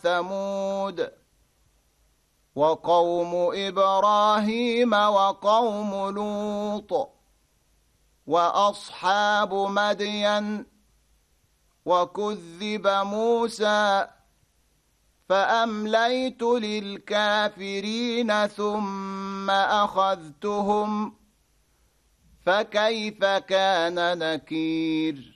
وثمود وقوم إبراهيم وقوم لوط وأصحاب مدين وكذب موسى فأمليت للكافرين ثم أخذتهم فكيف كان نكير